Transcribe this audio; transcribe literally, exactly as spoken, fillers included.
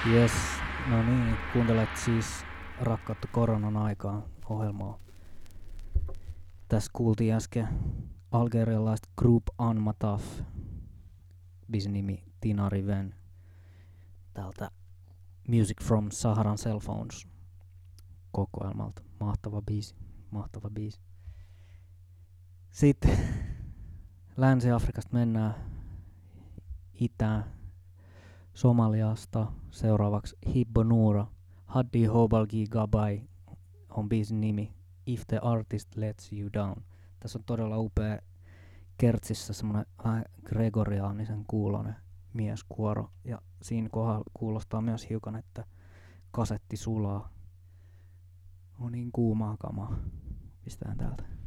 Jes, no niin, kuuntelet siis Rakkautta koronan aikaan ohjelmaa. Tässä kuultiin äsken algerialaista Group An Mataf, biisin nimi Tina Riven, täältä Music from Saharan Cell Phones kokoelmalta. Mahtava biisi, mahtava biisi. Sitten Länsi-Afrikasta mennään itään Somaliasta seuraavaksi Hibbo Noura. Haddi Hobalgi Gabai on biisin nimi If the Artist Lets You Down. Tässä on todella upea kertsissä semmonen vähän gregoriaanisen kuulonen mieskuoro. Ja siinä kohdalla kuulostaa myös hiukan, että kasetti sulaa. On niin kuumaa kamaa. Pistään täältä.